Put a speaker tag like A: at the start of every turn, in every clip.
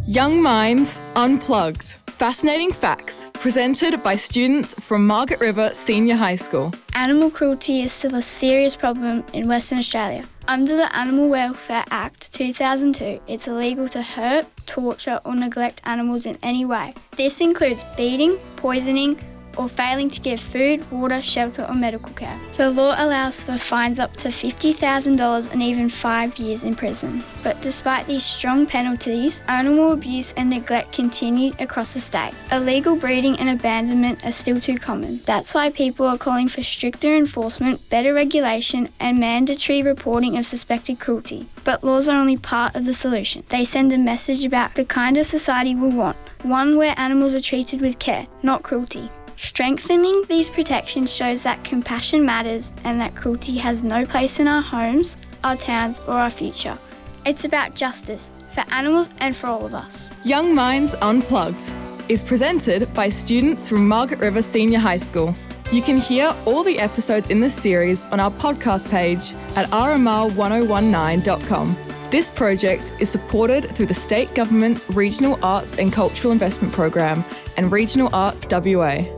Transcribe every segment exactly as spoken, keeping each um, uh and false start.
A: Young Minds Unplugged. Fascinating facts presented by students from Margaret River Senior High School.
B: Animal cruelty is still a serious problem in Western Australia. Under the Animal Welfare Act two thousand two, it's illegal to hurt, torture or neglect animals in any way. This includes beating, poisoning, or failing to give food, water, shelter or medical care. The law allows for fines up to fifty thousand dollars and even five years in prison. But despite these strong penalties, animal abuse and neglect continue across the state. Illegal breeding and abandonment are still too common. That's why people are calling for stricter enforcement, better regulation and mandatory reporting of suspected cruelty. But laws are only part of the solution. They send a message about the kind of society we want, one where animals are treated with care, not cruelty. Strengthening these protections shows that compassion matters and that cruelty has no place in our homes, our towns or our future. It's about justice for animals and for all of us.
A: Young Minds Unplugged is presented by students from Margaret River Senior High School. You can hear all the episodes in this series on our podcast page at r m r one oh one nine dot com. This project is supported through the State Government's Regional Arts and Cultural Investment Program and Regional Arts W A.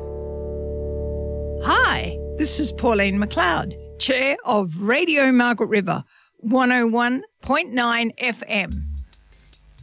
C: Hi, this is Pauline McLeod, Chair of Radio Margaret River, one oh one point nine F M.